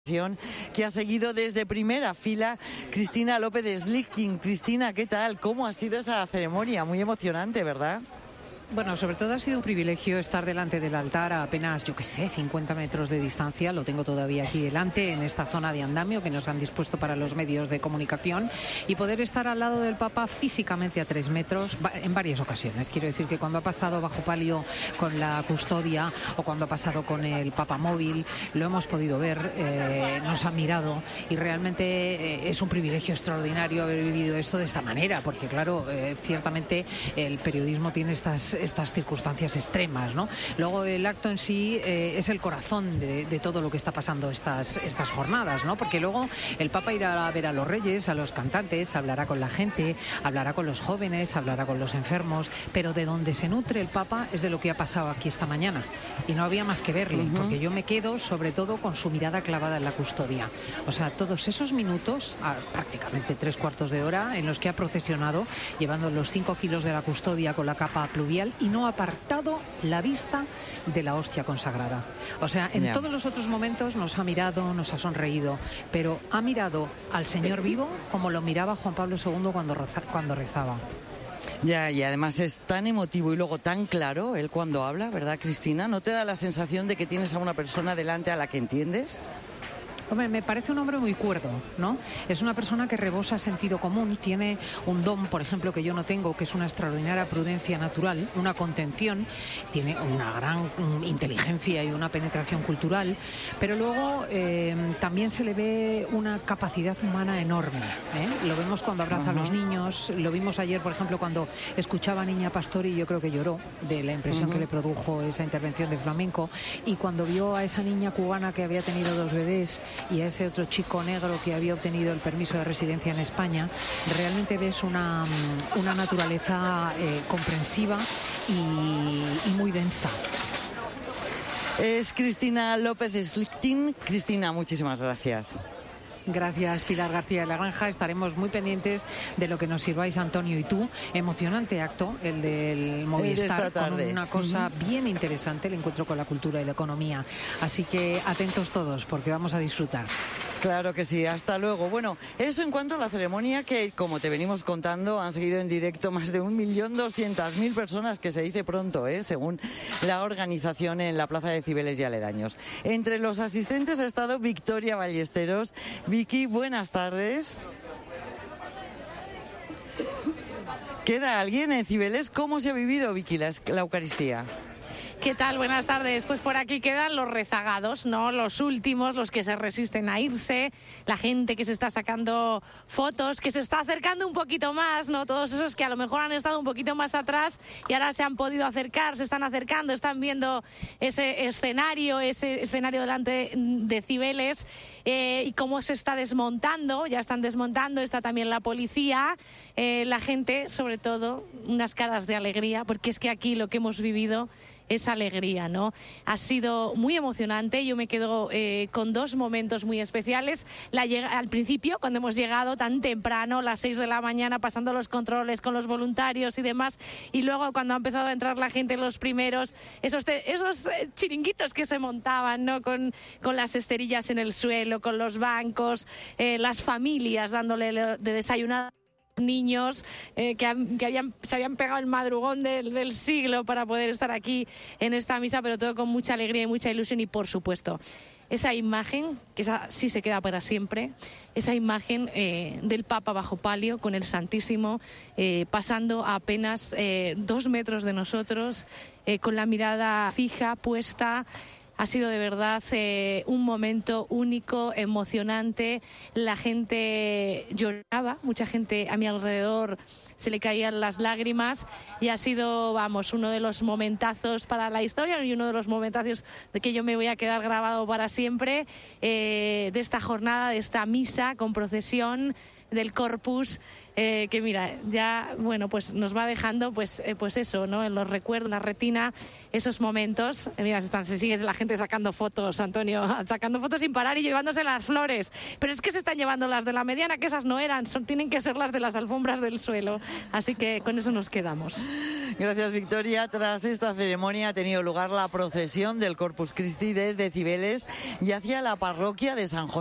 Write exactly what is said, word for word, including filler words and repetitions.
Que ha seguido desde primera fila Cristina López de Slichting. Cristina, ¿qué tal? ¿Cómo ha sido esa ceremonia? Muy emocionante, ¿verdad? Bueno, sobre todo ha sido un privilegio estar delante del altar a apenas, yo qué sé, cincuenta metros de distancia. Lo tengo todavía aquí delante, en esta zona de andamio que nos han dispuesto para los medios de comunicación, y poder estar al lado del Papa físicamente a tres metros en varias ocasiones. Quiero decir que cuando ha pasado bajo palio con la custodia o cuando ha pasado con el Papa móvil, lo hemos podido ver, eh, nos ha mirado, y realmente eh, es un privilegio extraordinario haber vivido esto de esta manera, porque claro, eh, ciertamente el periodismo tiene estas estas circunstancias extremas, ¿no? Luego el acto en sí eh, es el corazón de, de todo lo que está pasando estas, estas jornadas, ¿no? Porque luego el Papa irá a ver a los reyes, a los cantantes, hablará con la gente, hablará con los jóvenes, hablará con los enfermos, pero de donde se nutre el Papa es de lo que ha pasado aquí esta mañana, y no había más que verle, uh-huh. porque yo me quedo sobre todo con su mirada clavada en la custodia. O sea, todos esos minutos, prácticamente tres cuartos de hora, en los que ha procesionado llevando los cinco kilos de la custodia con la capa pluvial, y no ha apartado la vista de la hostia consagrada. O sea, en yeah. todos los otros momentos nos ha mirado, nos ha sonreído, pero ha mirado al Señor vivo como lo miraba Juan Pablo segundo cuando, reza, cuando rezaba. Ya, y además es tan emotivo y luego tan claro él cuando habla, ¿verdad, Cristina? ¿No te da la sensación de que tienes a una persona delante a la que entiendes? Hombre, me parece un hombre muy cuerdo, ¿no? Es una persona que rebosa sentido común, tiene un don, por ejemplo, que yo no tengo, que es una extraordinaria prudencia natural, una contención, tiene una gran inteligencia y una penetración cultural, pero luego eh, también se le ve una capacidad humana enorme, ¿eh? Lo vemos cuando abraza uh-huh. a los niños, lo vimos ayer, por ejemplo, cuando escuchaba a Niña Pastori, yo creo que lloró de la impresión uh-huh. que le produjo esa intervención de flamenco, y cuando vio a esa niña cubana que había tenido dos bebés y a ese otro chico negro que había obtenido el permiso de residencia en España, realmente ves una, una naturaleza eh, comprensiva y, y muy densa. Es Cristina López de Slichting. Cristina, muchísimas gracias. Gracias, Pilar García de la Granja. Estaremos muy pendientes de lo que nos sirváis, Antonio y tú. Emocionante acto, el del Movistar, con una cosa uh-huh. bien interesante, el encuentro con la cultura y la economía. Así que atentos todos, porque vamos a disfrutar. Claro que sí, hasta luego. Bueno, eso en cuanto a la ceremonia, que como te venimos contando, han seguido en directo más de un millón doscientas mil personas, que se dice pronto, ¿eh? según la organización, en la Plaza de Cibeles y aledaños. Entre los asistentes ha estado Victoria Ballesteros. Vicky, buenas tardes. ¿Queda alguien en Cibeles? ¿Cómo se ha vivido, Vicky, la, la Eucaristía? ¿Qué tal? Buenas tardes. Pues por aquí quedan los rezagados, ¿no? Los últimos, los que se resisten a irse, la gente que se está sacando fotos, que se está acercando un poquito más, ¿no? Todos esos que a lo mejor han estado un poquito más atrás y ahora se han podido acercar, se están acercando, están viendo ese escenario, ese escenario delante de Cibeles, eh, y cómo se está desmontando, ya están desmontando, está también la policía, eh, la gente, sobre todo, unas caras de alegría, porque es que aquí lo que hemos vivido es alegría, ¿no? Ha sido muy emocionante. Yo me quedo eh, con dos momentos muy especiales. La lleg- al principio, cuando hemos llegado tan temprano, las seis de la mañana, pasando los controles con los voluntarios y demás, y luego cuando ha empezado a entrar la gente, los primeros, esos, te- esos eh, chiringuitos que se montaban, ¿no? Con, con las esterillas en el suelo, con los bancos, eh, las familias dándole de desayunar niños eh, que, han, que habían, se habían pegado el madrugón del, del siglo para poder estar aquí en esta misa, pero todo con mucha alegría y mucha ilusión. Y por supuesto, esa imagen, que esa sí se queda para siempre, esa imagen eh, del Papa bajo palio con el Santísimo eh, pasando a apenas eh, dos metros de nosotros, eh, con la mirada fija, puesta. Ha sido de verdad eh, un momento único, emocionante. La gente lloraba, mucha gente a mi alrededor se le caían las lágrimas, y ha sido, vamos, uno de los momentazos para la historia y uno de los momentazos de que yo me voy a quedar grabado para siempre, eh, de esta jornada, de esta misa con procesión del Corpus, eh, que mira, ya, bueno, pues nos va dejando, pues, eh, pues eso, ¿no? En los recuerdos, en la retina, esos momentos. Eh, mira, se, están, se sigue la gente sacando fotos, Antonio, sacando fotos sin parar y llevándose las flores. Pero es que se están llevando las de la mediana, que esas no eran, son, tienen que ser las de las alfombras del suelo. Así que con eso nos quedamos. Gracias, Victoria. Tras esta ceremonia ha tenido lugar la procesión del Corpus Christi desde Cibeles y hacia la parroquia de San José.